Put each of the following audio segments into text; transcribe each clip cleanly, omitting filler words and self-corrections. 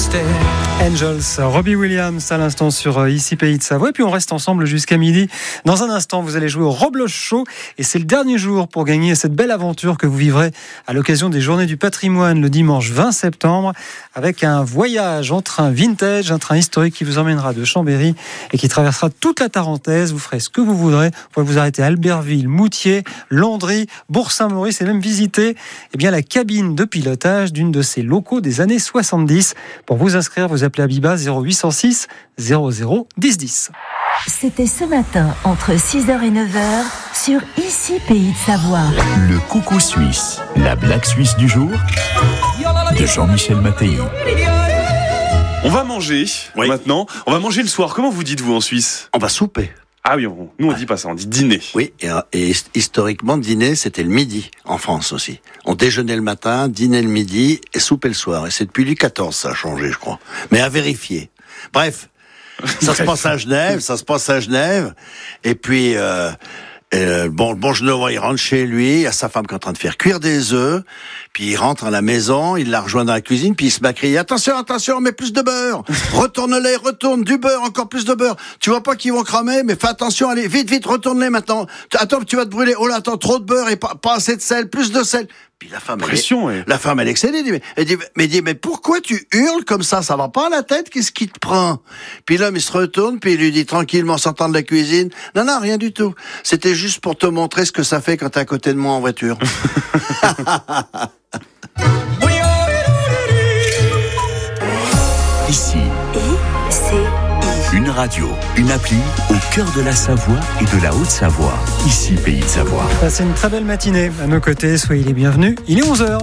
Angels, Robbie Williams à l'instant sur Ici Pays de Savoie. Et puis on reste ensemble jusqu'à midi. Dans un instant, vous allez jouer au Roblox Show. Et c'est le dernier jour pour gagner cette belle aventure que vous vivrez à l'occasion des Journées du Patrimoine le dimanche 20 septembre. Avec un voyage en train vintage, un train historique qui vous emmènera de Chambéry et qui traversera toute la Tarentaise. Vous ferez ce que vous voudrez. Vous pouvez vous arrêter à Albertville, Moutier, Landry, Bourg-Saint-Maurice et même visiter la cabine de pilotage d'une de ces locaux des années 70. Pour vous inscrire, vous appelez Abiba 0806 00 10 10. C'était ce matin entre 6h et 9h sur Ici Pays de Savoie. Le coucou suisse, la blague suisse du jour de Jean-Michel Mattei. On va manger maintenant. On va manger le soir. Comment vous dites-vous en Suisse ? On va souper. Ah oui, nous on dit pas ça, on dit dîner. Oui, et historiquement, dîner, c'était le midi, en France aussi. On déjeunait le matin, dînait le midi et soupait le soir. Et c'est depuis Louis XIV, ça a changé, je crois. Mais à vérifier. Bref, ça se passe à Genève. Et puis, le bon Genevois, il rentre chez lui, il y a sa femme qui est en train de faire cuire des œufs, puis il rentre à la maison, il la rejoint dans la cuisine, puis il se met à crier « Attention, mets plus de beurre, retourne du beurre, encore plus de beurre, tu vois pas qu'ils vont cramer, mais fais attention, allez, vite, retourne-les maintenant, attends, tu vas te brûler, oh là, attends, trop de beurre et pas assez de sel, plus de sel ». Puis la femme, elle est excédée, elle dit mais pourquoi tu hurles comme ça va pas à la tête, qu'est-ce qui te prend? Puis l'homme, il se retourne, puis il lui dit tranquillement, en sortant de la cuisine, non, rien du tout, c'était juste pour te montrer ce que ça fait quand t'es à côté de moi en voiture. Ici, une radio, une appli au cœur de la Savoie et de la Haute-Savoie. Ici, Pays de Savoie. Passez une très belle matinée. À nos côtés, soyez les bienvenus. Il est 11h.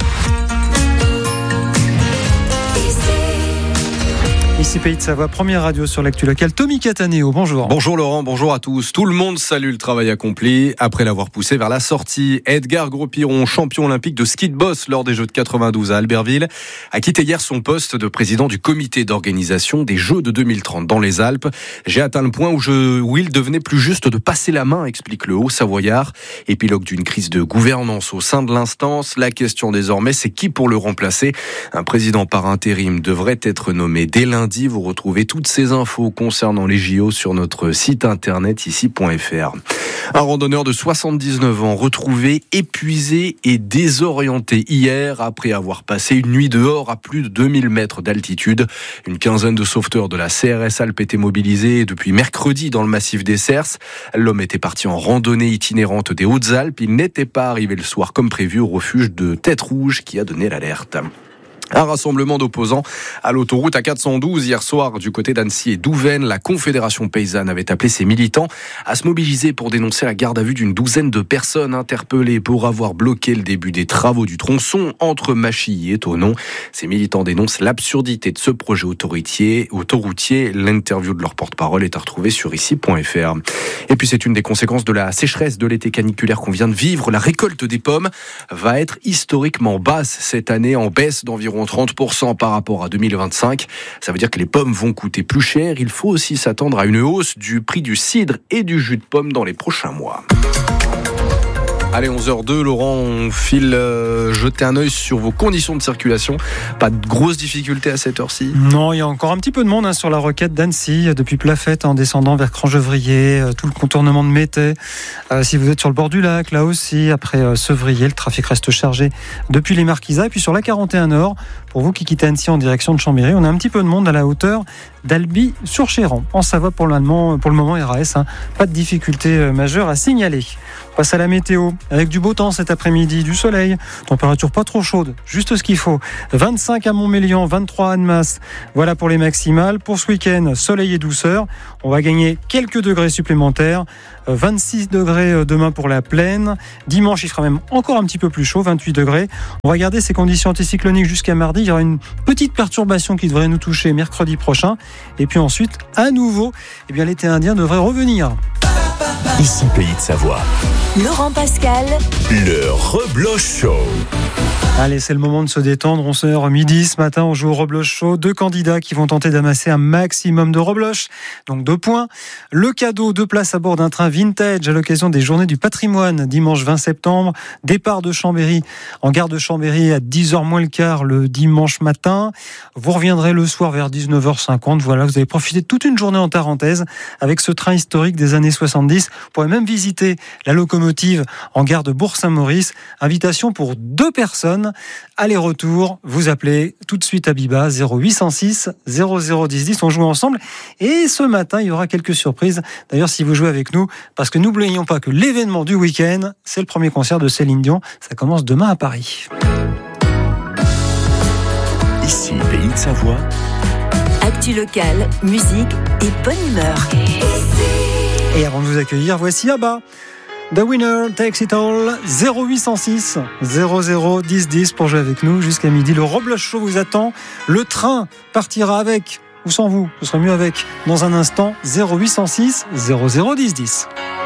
Ici Pays de Savoie, première radio sur l'actu locale. Tommy Cataneo, bonjour. Bonjour Laurent, bonjour à tous. Tout le monde salue le travail accompli après l'avoir poussé vers la sortie. Edgar Gros-Piron, champion olympique de ski de boss lors des Jeux de 92 à Albertville, a quitté hier son poste de président du comité d'organisation des Jeux de 2030 dans les Alpes. J'ai atteint le point où il devenait plus juste de passer la main, explique le Haut-Savoyard. Épilogue d'une crise de gouvernance au sein de l'instance. La question désormais, c'est qui pour le remplacer. Un président par intérim devrait être nommé dès lundi. Vous retrouvez toutes ces infos concernant les JO sur notre site internet ici.fr. Un randonneur de 79 ans retrouvé épuisé et désorienté hier après avoir passé une nuit dehors à plus de 2000 mètres d'altitude. Une quinzaine de sauveteurs de la CRS Alpes étaient mobilisés depuis mercredi dans le massif des Cers. L'homme était parti en randonnée itinérante des Hautes-Alpes. Il n'était pas arrivé le soir comme prévu au refuge de Tête Rouge qui a donné l'alerte. Un rassemblement d'opposants à l'autoroute A412 hier soir du côté d'Annecy et d'Ouvennes. La Confédération paysanne avait appelé ses militants à se mobiliser pour dénoncer la garde à vue d'une douzaine de personnes interpellées pour avoir bloqué le début des travaux du tronçon entre Machilly et Thonon. Ces militants dénoncent l'absurdité de ce projet autoroutier. L'interview de leur porte-parole est à retrouver sur ici.fr. Et puis c'est une des conséquences de la sécheresse de l'été caniculaire qu'on vient de vivre. La récolte des pommes va être historiquement basse cette année, en baisse d'environ 30% par rapport à 2025. Ça veut dire que les pommes vont coûter plus cher. Il faut aussi s'attendre à une hausse du prix du cidre et du jus de pomme dans les prochains mois. Allez, 11h02, Laurent, on file jeter un œil sur vos conditions de circulation. Pas de grosses difficultés à cette heure-ci ? Non, il y a encore un petit peu de monde sur la roquette d'Annecy, depuis Plafette en descendant vers Crangevrier, tout le contournement de Métais. Si vous êtes sur le bord du lac, là aussi, après Sevrier, le trafic reste chargé depuis les Marquisats. Et puis sur la 41 Nord, pour vous qui quittez Annecy en direction de Chambéry, on a un petit peu de monde à la hauteur d'Albi-sur-Chéran. En Savoie, pour le moment, RAS, pas de difficultés majeures à signaler. On passe à la météo, avec du beau temps cet après-midi, du soleil, température pas trop chaude, juste ce qu'il faut. 25 à Montmélian, 23 à Annemasse. Voilà pour les maximales. Pour ce week-end, soleil et douceur. On va gagner quelques degrés supplémentaires. 26 degrés demain pour la Plaine. Dimanche, il fera même encore un petit peu plus chaud, 28 degrés. On va garder ces conditions anticycloniques jusqu'à mardi. Il y aura une petite perturbation qui devrait nous toucher mercredi prochain. Et puis ensuite, à nouveau, l'été indien devrait revenir. Ici Pays de Savoie. Laurent Pascal. Le Roblox Show. Allez, c'est le moment de se détendre. 11h midi ce matin, on joue au Rebloche Show. 2 candidats qui vont tenter d'amasser un maximum de rebloches, donc 2 points. Le cadeau, 2 places à bord d'un train vintage à l'occasion des Journées du patrimoine, dimanche 20 septembre. Départ de Chambéry, en gare de Chambéry à 10h moins le quart le dimanche matin. Vous reviendrez le soir vers 19h50. Voilà, vous avez profité de toute une journée en Tarentaise avec ce train historique des années 70. Vous pourrez même visiter la locomotive en gare de Bourg-Saint-Maurice. Invitation pour 2 personnes. Aller-retour, vous appelez tout de suite à Biba 0806 001010. On joue ensemble et ce matin il y aura quelques surprises. D'ailleurs, si vous jouez avec nous, parce que n'oublions pas que l'événement du week-end, c'est le premier concert de Céline Dion. Ça commence demain à Paris. Ici, Pays de Savoie. Actu locale, musique et bonne humeur. Et avant de vous accueillir, voici Abba. The winner takes it all. 0806 001010 pour jouer avec nous jusqu'à midi. Le Rebloche Show vous attend. Le train partira avec ou sans vous. Ce sera mieux avec dans un instant. 0806 001010.